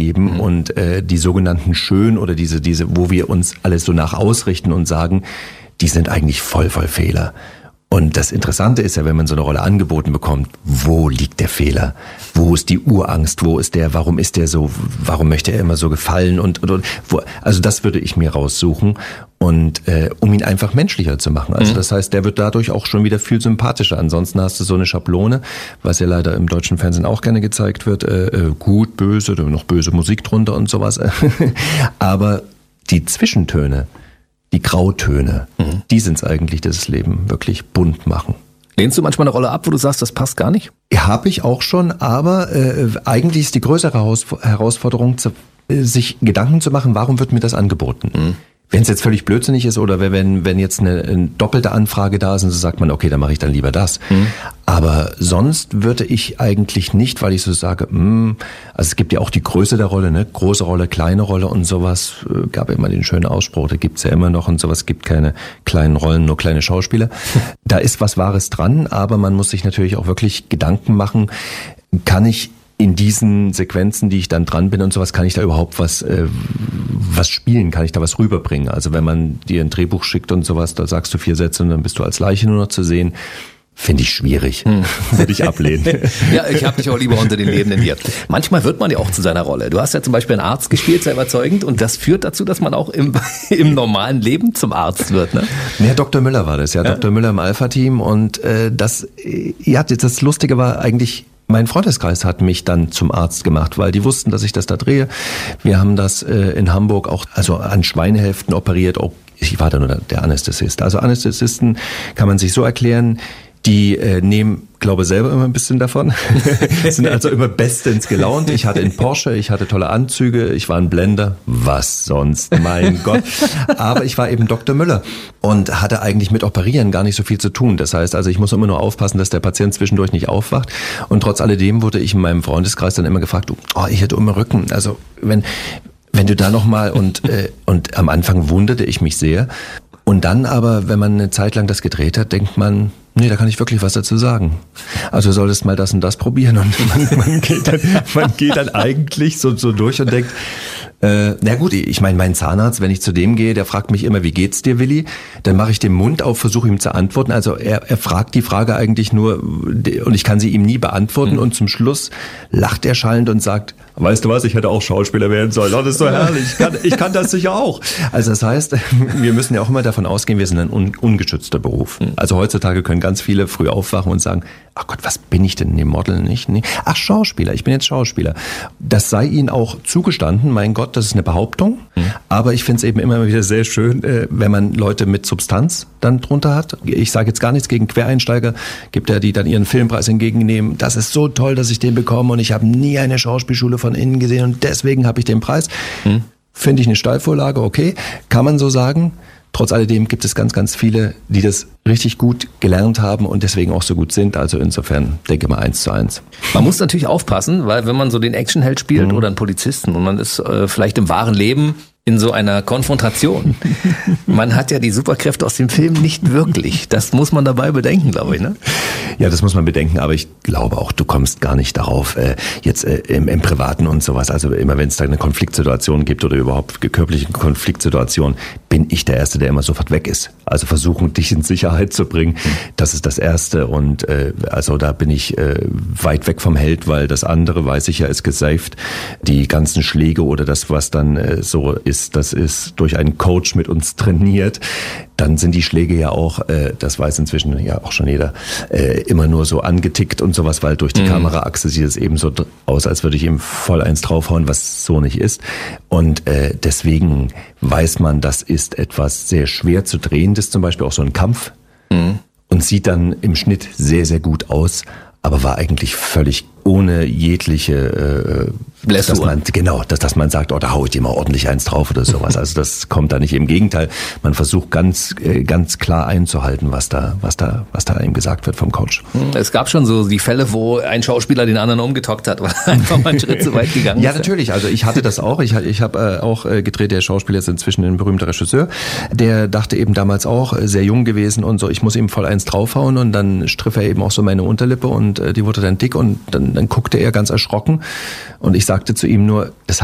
geben und die sogenannten Schön oder diese, wo wir uns alles so nach ausrichten und sagen, die sind eigentlich voll Fehler. Und das Interessante ist ja, wenn man so eine Rolle angeboten bekommt, wo liegt der Fehler? Wo ist die Urangst? Warum ist der so? Warum möchte er immer so gefallen? Und wo, also das würde ich mir raussuchen und um ihn einfach menschlicher zu machen. Also das heißt, der wird dadurch auch schon wieder viel sympathischer. Ansonsten hast du so eine Schablone, was ja leider im deutschen Fernsehen auch gerne gezeigt wird, gut, böse, noch böse Musik drunter und sowas. Aber die Zwischentöne, die Grautöne, die sind's eigentlich, die das Leben wirklich bunt machen. Lehnst du manchmal eine Rolle ab, wo du sagst, das passt gar nicht? Ja, habe ich auch schon, aber eigentlich ist die größere Herausforderung, sich Gedanken zu machen, warum wird mir das angeboten? Wenn es jetzt völlig blödsinnig ist oder wenn jetzt eine doppelte Anfrage da ist und so sagt man, okay, dann mache ich dann lieber das. Aber sonst würde ich eigentlich nicht, weil ich so sage, also es gibt ja auch die Größe der Rolle, ne? Große Rolle, kleine Rolle und sowas. Gab ja immer den schönen Ausspruch, da gibt's ja immer noch und sowas, gibt keine kleinen Rollen, nur kleine Schauspieler. Da ist was Wahres dran, aber man muss sich natürlich auch wirklich Gedanken machen, kann ich in diesen Sequenzen, die ich dann dran bin und sowas, kann ich da überhaupt was spielen, kann ich da was rüberbringen? Also wenn man dir ein Drehbuch schickt und sowas, da sagst du 4 Sätze und dann bist du als Leiche nur noch zu sehen, finde ich schwierig. Würde ich ablehnen. Ja, ich habe dich auch lieber unter den Lebenden hier. Manchmal wird man ja auch zu seiner Rolle. Du hast ja zum Beispiel einen Arzt gespielt, sehr überzeugend, und das führt dazu, dass man auch im normalen Leben zum Arzt wird, ne? Ja, Dr. Müller war das, ja. Dr. Müller im Alpha-Team und das Lustige war eigentlich, mein Freundeskreis hat mich dann zum Arzt gemacht, weil die wussten, dass ich das da drehe. Wir haben das in Hamburg auch an Schweinehälften operiert. Ich war da nur der Anästhesist. Also Anästhesisten kann man sich so erklären, die nehmen, glaube selber immer ein bisschen davon, sind also immer bestens gelaunt. Ich hatte einen Porsche, ich hatte tolle Anzüge, ich war ein Blender, was sonst, mein Gott. Aber ich war eben Dr. Müller und hatte eigentlich mit Operieren gar nicht so viel zu tun. Das heißt, also ich muss immer nur aufpassen, dass der Patient zwischendurch nicht aufwacht. Und trotz alledem wurde ich in meinem Freundeskreis dann immer gefragt, ich hätte immer Rücken. Also wenn du da nochmal und am Anfang wunderte ich mich sehr. Und dann aber, wenn man eine Zeit lang das gedreht hat, denkt man, nee, da kann ich wirklich was dazu sagen. Also du solltest mal das und das probieren. Und man geht dann eigentlich so durch und denkt, na gut, ich meine, mein Zahnarzt, wenn ich zu dem gehe, der fragt mich immer, wie geht's dir, Willi? Dann mache ich den Mund auf, versuche ihm zu antworten. Also er fragt die Frage eigentlich nur und ich kann sie ihm nie beantworten. Und zum Schluss lacht er schallend und sagt, weißt du was, ich hätte auch Schauspieler werden sollen. Oh, das ist so herrlich, ich kann das sicher auch. Also das heißt, wir müssen ja auch immer davon ausgehen, wir sind ein ungeschützter Beruf. Also heutzutage können ganz viele früh aufwachen und sagen, ach Gott, was bin ich denn? Nee, Model nicht. Nee. Ach, Schauspieler, ich bin jetzt Schauspieler. Das sei ihnen auch zugestanden, mein Gott, das ist eine Behauptung. Aber ich finde es eben immer wieder sehr schön, wenn man Leute mit Substanz dann drunter hat. Ich sage jetzt gar nichts gegen Quereinsteiger, gibt ja, die dann ihren Filmpreis entgegennehmen. Das ist so toll, dass ich den bekomme und ich habe nie eine Schauspielschule von innen gesehen und deswegen habe ich den Preis. Finde ich eine Steilvorlage, okay, kann man so sagen. Trotz alledem gibt es ganz, ganz viele, die das richtig gut gelernt haben und deswegen auch so gut sind. Also insofern denke mal 1:1. Man muss natürlich aufpassen, weil wenn man so den Actionheld spielt oder einen Polizisten und man ist vielleicht im wahren Leben in so einer Konfrontation. Man hat ja die Superkräfte aus dem Film nicht wirklich. Das muss man dabei bedenken, glaube ich, ne? Ja, das muss man bedenken, aber ich glaube auch, du kommst gar nicht darauf, jetzt im Privaten und sowas. Also immer wenn es da eine Konfliktsituation gibt oder überhaupt körperliche Konfliktsituation, bin ich der Erste, der immer sofort weg ist. Also versuchen, dich in Sicherheit zu bringen, das ist das Erste. Und also da bin ich weit weg vom Held, weil das andere, weiß ich ja, ist gesaved. Die ganzen Schläge oder das, was dann so ist, das ist durch einen Coach mit uns trainiert. Dann sind die Schläge ja auch, das weiß inzwischen ja auch schon jeder, immer nur so angetickt und sowas, weil durch die Kameraachse sieht es eben so aus, als würde ich ihm voll eins draufhauen, was so nicht ist. Und deswegen weiß man, das ist etwas sehr schwer zu drehen. Das ist zum Beispiel auch so ein Kampf und sieht dann im Schnitt sehr, sehr gut aus, aber war eigentlich völlig ohne jegliche dass man sagt, oh, da hau ich dir mal ordentlich eins drauf oder sowas. Also das kommt da nicht. Im Gegenteil, man versucht ganz klar einzuhalten, was da ihm gesagt wird vom Coach. Es gab schon so die Fälle, wo ein Schauspieler den anderen umgetockt hat, weil er einfach mal einen Schritt zu weit gegangen ist. Ja, natürlich. Also ich hatte das auch. Ich habe auch gedreht. Der Schauspieler ist inzwischen ein berühmter Regisseur. Der dachte eben damals auch, sehr jung gewesen und so, ich muss ihm voll eins draufhauen und dann striff er eben auch so meine Unterlippe und die wurde dann dick und dann guckte er ganz erschrocken und ich sagte zu ihm nur, das